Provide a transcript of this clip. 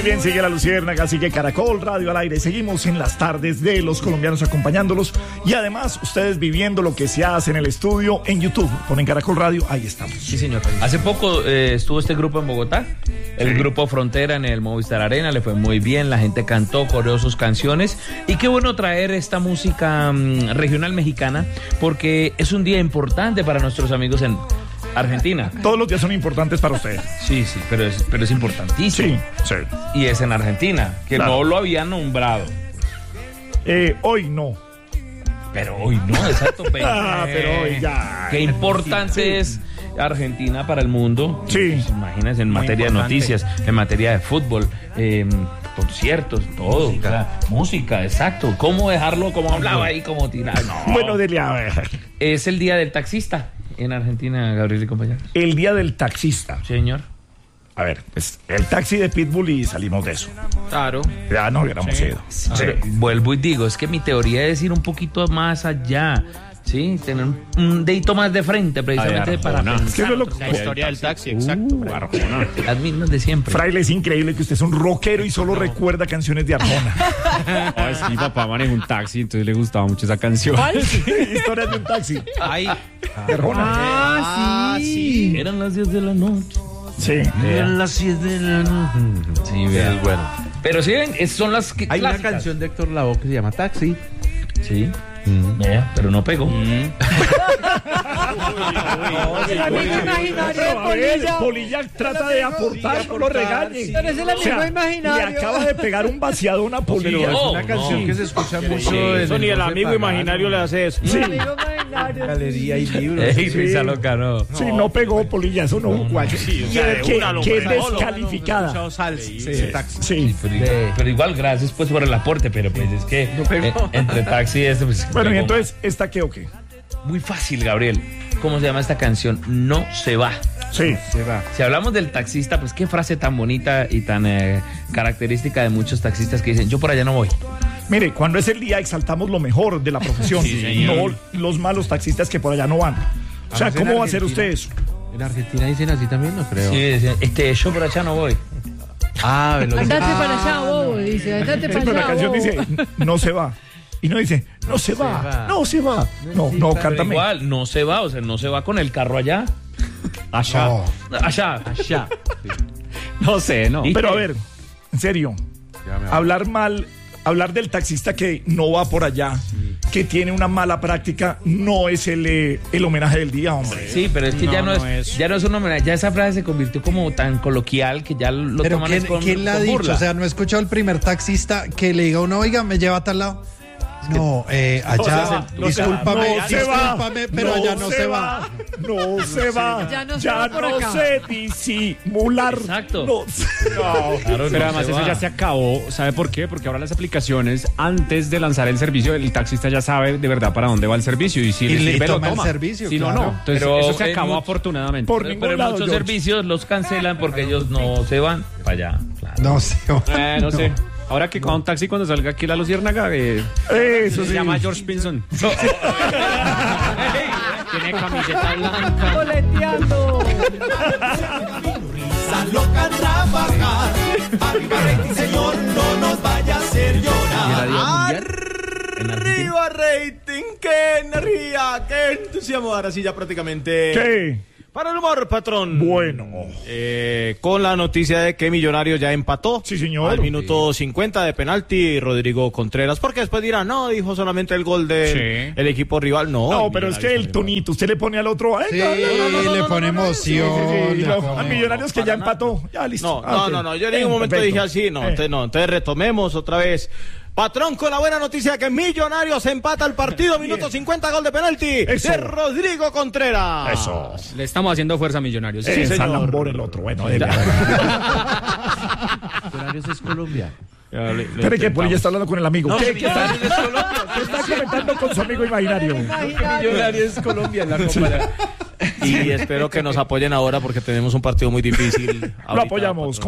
Muy bien, sigue la Luciérnaga, sigue Caracol Radio al aire. Seguimos en las tardes de los colombianos acompañándolos y además ustedes viviendo lo que se hace en el estudio en YouTube. Ponen Caracol Radio, ahí estamos. Sí, señor. Hace poco estuvo este grupo en Bogotá, el grupo Frontera en el Movistar Arena, le fue muy bien, la gente cantó, coreó sus canciones y qué bueno traer esta música regional mexicana porque es un día importante para nuestros amigos en Argentina. Todos los días son importantes para ustedes. Sí, pero es importantísimo. Sí. Y es en Argentina, que claro, no lo habían nombrado. Hoy no. Pero hoy no, exacto. Pero hoy ya. Qué importante es Argentina para el mundo. Sí. Pues, imagínense, en materia de noticias, en materia de fútbol, conciertos, todo. Música, exacto. ¿Cómo dejarlo como hablaba ahí, como tirar? No. Bueno, dele a ver. Es el día del taxista en Argentina, Gabriel y compañeros. El día del taxista. Señor. A ver, pues el taxi de Pitbull y salimos de eso. Claro. Ya no hubiéramos ido. Sí. Vuelvo y digo, es que mi teoría es ir un poquito más allá. Sí, tener un dedito más de frente, precisamente para pensar. La historia del taxi, exacto. Las mismas de siempre. Fraile, es increíble que usted es un rockero y solo recuerda canciones de Arjona. No, es que mi papá maneja un taxi, entonces le gustaba mucho esa canción. Historias de un taxi. Ay. De Arjona. Sí. Eran las 10 de la noche. Sí. Eran las 10 de la noche. Sí, es bueno. Pero sí, son las que hay clásicas. una canción de Héctor Lavoe que se llama Taxi. Sí. Vea, pero no pegó. El amigo imaginario de Polilla. Polilla trata de aportar, no lo regañe. Pero es el amigo imaginario. Le acaba de pegar un vaciadón a Polilla. Pero es una canción que se escucha mucho. Eso ni el amigo imaginario le hace eso. Sí. El amigo imaginario. Galería y libros. Risa loca, no. Sí, no pegó Polilla, eso no. Guayo. Que es descalificada. Sí. Pero igual, gracias pues por el aporte, pero pues es que entre taxi y esto, pues. Bueno, y entonces, ¿esta qué o qué? Muy fácil, Gabriel. ¿Cómo se llama esta canción? No se va. Sí. Se va. Si hablamos del taxista, pues qué frase tan bonita y tan característica de muchos taxistas que dicen, yo por allá no voy. Mire, cuando es el día exaltamos lo mejor de la profesión, no los malos taxistas que por allá no van. O sea, ¿cómo va a hacer usted eso? En Argentina dicen así también, no creo. Sí, dicen, yo por allá no voy. Andate para allá, bobo, dice. Andate para allá. Pero la canción dice, no se va. Y no dice, no se va. No, cántame. Igual, no se va, o sea, no se va con el carro allá. Allá. No. Allá. No sé, no. Pero a ver, en serio, hablar del taxista que no va por allá, que tiene una mala práctica, no es el homenaje del día, hombre. Sí, pero es que ya no es un homenaje, ya esa frase se convirtió como tan coloquial que ya lo pero toman con ¿quién la ha dicho? burla. O sea, no he escuchado el primer taxista que le diga a uno, oiga, me lleva a tal lado. No, allá, discúlpame, pero allá no se va. No se va. Ya no sé disimular. Exacto. Claro, pero además eso ya se acabó. ¿Sabe por qué? Porque ahora las aplicaciones, antes de lanzar el servicio, el taxista ya sabe de verdad para dónde va el servicio. Y si le sirve, lo toma. El servicio, si claro. no. Entonces Pero eso se acabó afortunadamente. Pero muchos servicios los cancelan porque ellos no se van para allá. Claro. No sé. No sé. Ahora que con un taxi cuando salga aquí la Luciérnaga, eso se llama George Pinson. Tiene camiseta blanca. Boleteando. Loca trabajar. Arriba rating, señor, no nos vaya a hacer llorar. Arriba rating, qué energía, qué entusiasmo. Ahora sí ya prácticamente. ¿Qué? Para el humor, patrón. Bueno. Con la noticia de que Millonarios ya empató. Sí, señor. Al minuto 50 de penalti, Rodrigo Contreras. Porque después dirán, no, dijo solamente el gol del equipo rival. No, pero es que el tonito, usted le pone al otro. Sí, le pone emoción. A Millonarios que ya empató. Ya, listo. No. Yo en ningún momento dije así. Entonces retomemos otra vez. Patrón, con la buena noticia que Millonarios empata el partido, minuto 50, gol de penalti de Rodrigo Contreras. Eso. Le estamos haciendo fuerza a Millonarios. Sí, señor. El otro. Bueno, Millonarios es Colombia. Espere que Polilla está hablando con el amigo. ¿Qué está comentando con su amigo imaginario? Millonarios es Colombia en la Copa. Y espero que nos apoyen ahora porque tenemos un partido muy difícil. Lo apoyamos.